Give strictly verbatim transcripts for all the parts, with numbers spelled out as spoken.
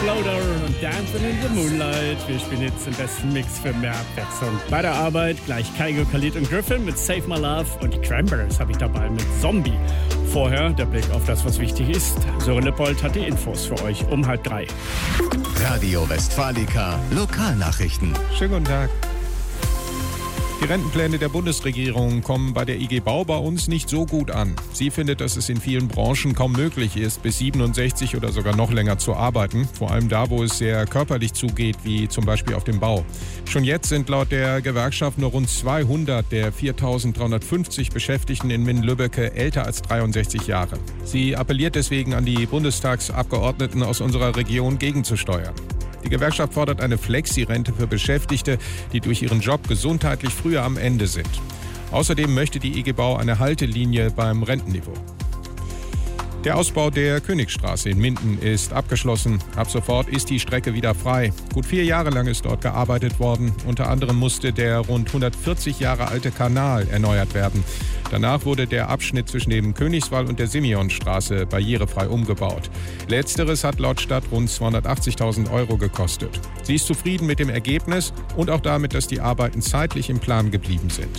Slaughter und Dancing in the Moonlight. Wir spielen jetzt den besten Mix für mehr Abwechslung. Bei der Arbeit gleich Kygo, Khalid und Griffin mit Save My Love und die Cranberries habe ich dabei mit Zombie. Vorher der Blick auf das, was wichtig ist. Sören Lippold hat die Infos für euch um halb drei. Radio Westfalica Lokalnachrichten. Schönen guten Tag. Die Rentenpläne der Bundesregierung kommen bei der I G Bau bei uns nicht so gut an. Sie findet, dass es in vielen Branchen kaum möglich ist, bis siebenundsechzig oder sogar noch länger zu arbeiten. Vor allem da, wo es sehr körperlich zugeht, wie zum Beispiel auf dem Bau. Schon jetzt sind laut der Gewerkschaft nur rund zweihundert der viertausenddreihundertfünfzig Beschäftigten in Minden-Lübbecke älter als dreiundsechzig Jahre. Sie appelliert deswegen an die Bundestagsabgeordneten aus unserer Region gegenzusteuern. Die Gewerkschaft fordert eine Flexi-Rente für Beschäftigte, die durch ihren Job gesundheitlich früher am Ende sind. Außerdem möchte die I G Bau eine Haltelinie beim Rentenniveau. Der Ausbau der Königstraße in Minden ist abgeschlossen. Ab sofort ist die Strecke wieder frei. Gut vier Jahre lang ist dort gearbeitet worden. Unter anderem musste der rund hundertvierzig Jahre alte Kanal erneuert werden. Danach wurde der Abschnitt zwischen dem Königswall und der Simeonstraße barrierefrei umgebaut. Letzteres hat laut Stadt rund zweihundertachtzigtausend Euro gekostet. Sie ist zufrieden mit dem Ergebnis und auch damit, dass die Arbeiten zeitlich im Plan geblieben sind.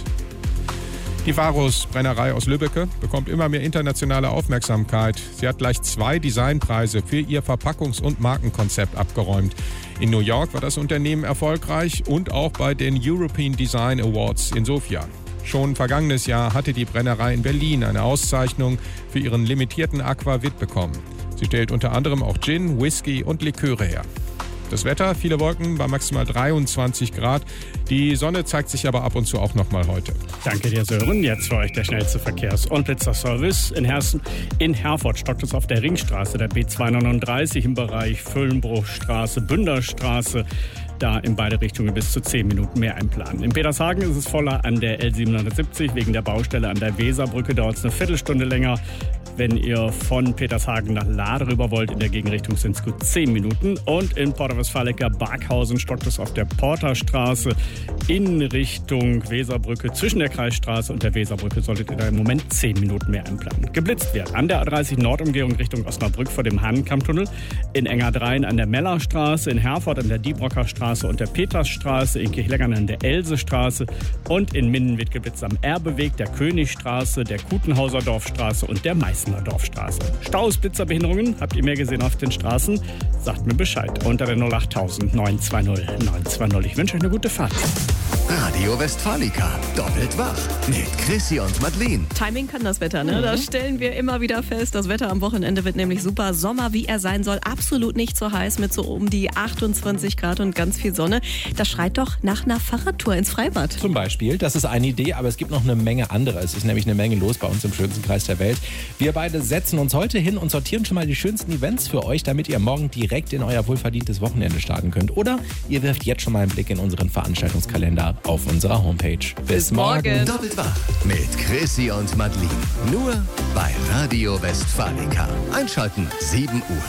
Die Varus-Brennerei aus Lübbecke bekommt immer mehr internationale Aufmerksamkeit. Sie hat gleich zwei Designpreise für ihr Verpackungs- und Markenkonzept abgeräumt. In New York war das Unternehmen erfolgreich und auch bei den European Design Awards in Sofia. Schon vergangenes Jahr hatte die Brennerei in Berlin eine Auszeichnung für ihren limitierten Aquavit bekommen. Sie stellt unter anderem auch Gin, Whisky und Liköre her. Das Wetter, viele Wolken bei maximal dreiundzwanzig Grad. Die Sonne zeigt sich aber ab und zu auch noch mal heute. Danke dir, Sören. Jetzt für euch der schnellste Verkehrs- und Blitzerservice. In Herzen, in Herford stockt es auf der Ringstraße, der B zweihundertneununddreißig im Bereich Füllenbruchstraße, Bünderstraße. Da in beide Richtungen bis zu zehn Minuten mehr einplanen. In Petershagen ist es voller an der L siebenhundertsiebzig. Wegen der Baustelle an der Weserbrücke dauert es eine Viertelstunde länger. Wenn ihr von Petershagen nach Lahr rüber wollt, in der Gegenrichtung sind es gut zehn Minuten. Und in Porta Westfalica Barkhausen stockt es auf der Porterstraße in Richtung Weserbrücke. Zwischen der Kreisstraße und der Weserbrücke solltet ihr da im Moment zehn Minuten mehr einplanen. Geblitzt wird an der A dreißig Nordumgehung Richtung Osnabrück vor dem Hahnenkammtunnel. In Engadrein an der Mellerstraße, in Herford an der Diebrocker Straße und der Petersstraße, in Kirchleckern an der Elsestraße und in Minden wird geblitzt am Erbeweg, der Königstraße, der Kutenhauser Dorfstraße und der Meißner Dorfstraße. Staus, Blitzerbehinderungen, habt ihr mehr gesehen auf den Straßen? Sagt mir Bescheid unter der null acht null null neun zwei null neun zwei null. Ich wünsche euch eine gute Fahrt. Radio Westfalica, doppelt wach mit Chrissy und Madeleine. Timing kann das Wetter, ne? Mhm. Das stellen wir immer wieder fest. Das Wetter am Wochenende wird nämlich super. Sommer, wie er sein soll. Absolut nicht so heiß mit so um die achtundzwanzig Grad und ganz viel Sonne. Das schreit doch nach einer Fahrradtour ins Freibad. Zum Beispiel, das ist eine Idee, aber es gibt noch eine Menge andere. Es ist nämlich eine Menge los bei uns im schönsten Kreis der Welt. Wir beide setzen uns heute hin und sortieren schon mal die schönsten Events für euch, damit ihr morgen direkt in euer wohlverdientes Wochenende starten könnt. Oder ihr wirft jetzt schon mal einen Blick in unseren Veranstaltungskalender auf unserer Homepage. Bis, Bis morgen. morgen. Doppelt wach mit Chrissy und Madeleine. Nur bei Radio Westfalica. Einschalten sieben Uhr.